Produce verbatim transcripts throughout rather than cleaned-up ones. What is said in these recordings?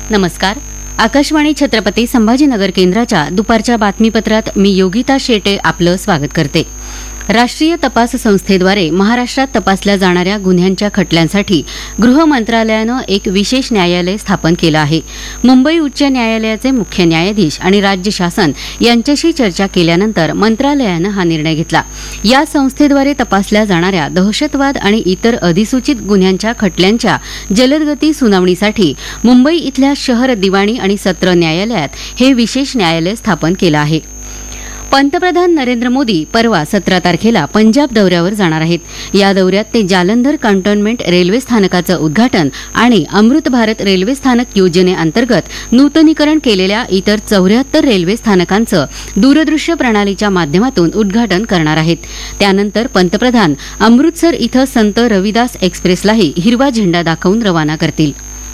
नमस्कार. आकाशवाणी छत्रपती संभाजीनगर केंद्राच्या दुपारच्या बातमीपत्रात मी योगिता शेटे आपलं स्वागत करते. राष्ट्रीय तपास संस्थेद्वारे महाराष्ट्रात तपासल्या जाणाऱ्या गुन्ह्यांच्या खटल्यांसाठी गृह मंत्रालयानं एक विशेष न्यायालय स्थापन केलं आहे. मुंबई उच्च न्यायालयाचे मुख्य न्यायाधीश आणि राज्य शासन यांच्याशी चर्चा केल्यानंतर मंत्रालयानं हा निर्णय घेतला. या संस्थेद्वारे तपासल्या जाणाऱ्या दहशतवाद आणि इतर अधिसूचित गुन्ह्यांच्या खटल्यांच्या जलदगती सुनावणीसाठी मुंबई इथल्या शहर दिवाणी आणि सत्र न्यायालयात हे विशेष न्यायालय स्थापन केलं आहे. पंतप्रधान नरेंद्र मोदी परवा सतरा तारखेला पंजाब दौऱ्यावर जाणार आहेत. या दौऱ्यात ते जालंधर कॅन्टोन्मेंट रेल्वे स्थानकाचं उद्घाटन आणि अमृत भारत रेल्वे स्थानक योजनेअंतर्गत नूतनीकरण केलेल्या इतर चौऱ्याहत्तर रेल्वे स्थानकांचं दूरदृश्य प्रणालीच्या माध्यमातून उद्घाटन करणार आहेत. त्यानंतर पंतप्रधान अमृतसर इथं संत रविदास एक्सप्रेसलाही हिरवा झेंडा दाखवून रवाना करतील.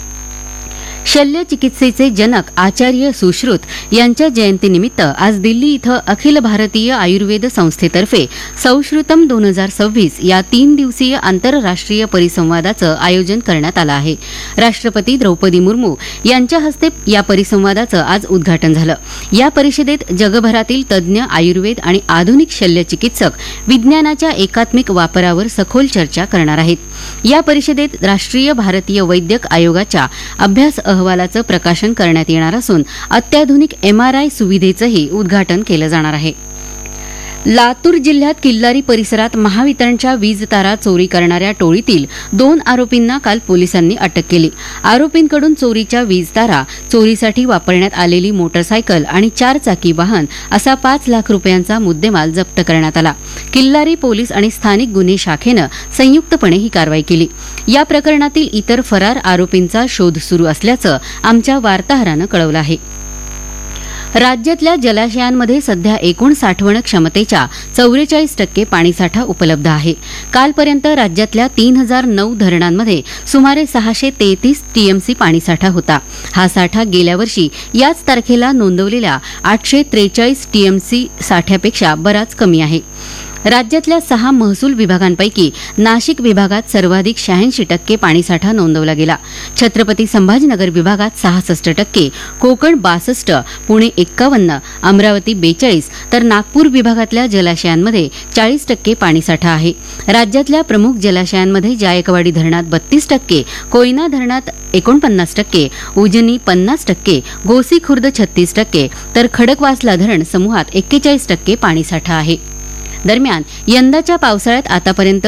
शल्य चिकित्सेचे जनक आचार्य सुश्रुत यांच्या जयंतीनिमित्त आज दिल्ली इथं अखिल भारतीय आयुर्वेद संस्थेतर्फे सौश्रुतम दोन हजार सव्वीस या तीन दिवसीय आंतरराष्ट्रीय परिसंवादाचं आयोजन करण्यात आलं आहे. राष्ट्रपती द्रौपदी मुर्मू यांच्या हस्ते या परिसंवादाचं आज उद्घाटन झालं. या परिषदेत जगभरातील तज्ज्ञ आयुर्वेद आणि आधुनिक शल्यचिकित्सक विज्ञानाच्या एकात्मिक वापरावर सखोल चर्चा करणार आहेत. या परिषदेत राष्ट्रीय भारतीय वैद्यक आयोगाच्या अभ्यास अहवालाचं प्रकाशन करण्यात येणार असून अत्याधुनिक एमआरआय सुविधेचंही उद्घाटन केलं जाणार आहे. लातूर जिल्ह्यात किल्लारी परिसरात महावितरणच्या वीज तारा चोरी करणाऱ्या टोळीतील दोन आरोपींना काल पोलिसांनी अटक केली. आरोपींकडून चोरीच्या वीज तारा, चोरीसाठी वापरण्यात आलेली मोटरसायकल आणि चारचाकी वाहन असा पाच लाख रुपयांचा मुद्देमाल जप्त करण्यात आला. किल्लारी पोलीस आणि स्थानिक गुन्हे शाखेनं संयुक्तपणे ही कारवाई केली. या प्रकरणातील इतर फरार आरोपींचा शोध सुरू असल्याचं आमच्या वार्ताहरानं कळवलं आहे. राज्यातल्या जलाशयांमध्ये सध्या एकूण साठवण क्षमतेच्या चौवेचाळीस टक्के पाणीसाठा उपलब्ध आहे. कालपर्यंत राज्यातल्या तीन हजार नऊ धरणांमध्ये सुमारे सहाशे तेहतीस टीएमसी पाणीसाठा होता. हा साठा गेल्या वर्षी याच तारखेला नोंदवलेल्या आठशे त्रेचाळीस टीएमसी साठ्यापेक्षा बराच कमी आहे. राज्यातल्या सहा महसूल विभागांपैकी नाशिक विभागात सर्वाधिक शहाऐंशी टक्के पाणीसाठा नोंदवला गेला. छत्रपती संभाजीनगर विभागात सहासष्ट टक्के, कोकण बासष्ट, पुणे एक्कावन्न, अमरावती बेचाळीस तर नागपूर विभागातल्या जलाशयांमध्ये चाळीस टक्के पाणीसाठा आहे. राज्यातल्या प्रमुख जलाशयांमध्ये जायकवाडी धरणात बत्तीस टक्के, कोयना धरणात एकोणपन्नास टक्के, उजनी पन्नास टक्के, गोसी खुर्द छत्तीस टक्के तर खडकवासला धरण समूहात एक्केचाळीस टक्के पाणीसाठा आहे. दरम्यान यंदाच्या पावसाळ्यात आतापर्यंत